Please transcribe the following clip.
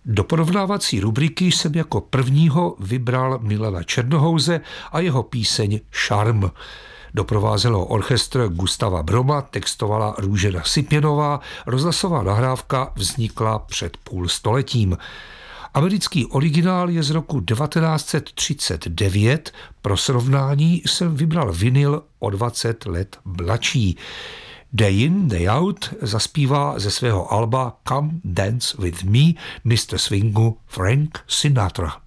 Do porovnávací rubriky jsem jako prvního vybral Milana Černohouze a jeho píseň Šarm. Doprovázelo orchestr Gustava Broma, textovala Růžena Sipěnová, rozhlasová nahrávka vznikla před půl stoletím. Americký originál je z roku 1939, pro srovnání jsem vybral vinyl o 20 let mladší. Day In, Day Out zaspívá ze svého alba Come Dance With Me Mr. Swingu Frank Sinatra.